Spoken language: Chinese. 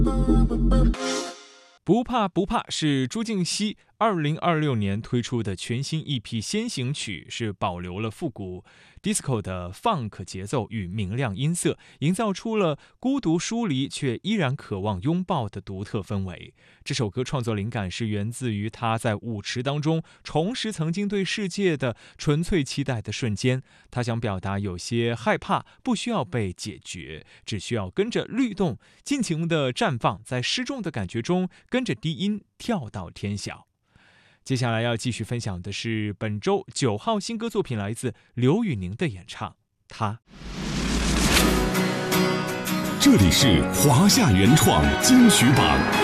不怕不怕是朱婧汐2026年推出的全新 EP 先行曲，是保留了复古 disco 的 funk 节奏与明亮音色，营造出了孤独疏离却依然渴望拥抱的独特氛围。这首歌创作灵感是源自于他在舞池当中重拾曾经对世界的纯粹期待的瞬间。他想表达有些害怕不需要被解决，只需要跟着律动尽情的绽放，在失重的感觉中跟着低音跳到天晓。接下来要继续分享的是本周9号新歌作品，来自刘宇宁的演唱。他。 这里是华夏原创金曲榜。